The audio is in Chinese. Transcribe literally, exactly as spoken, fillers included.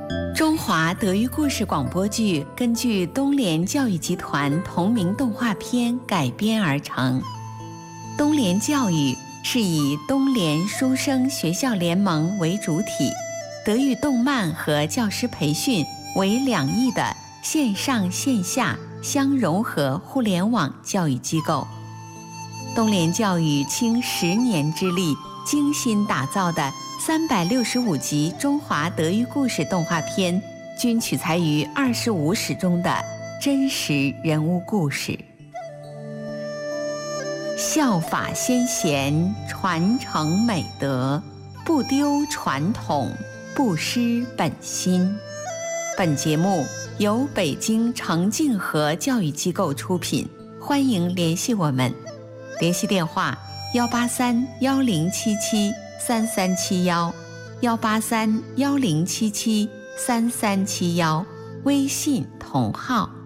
中华德育故事广播剧根据东联教育集团同名动画片改编而成。东联教育是以东联书生学校联盟为主体，德育动漫和教师培训为两翼的线上线下相融合互联网教育机构。东联教育倾十年之力精心打造的三百六十五集中华德育故事动画片，均取材于二十五史中的真实人物故事。效法先贤，传承美德，不丢传统，不失本心。本节目由北京程静和教育机构出品，欢迎联系我们。联系电话：幺八三幺零七七三三七幺，幺八三幺零七七三三七幺，微信同号。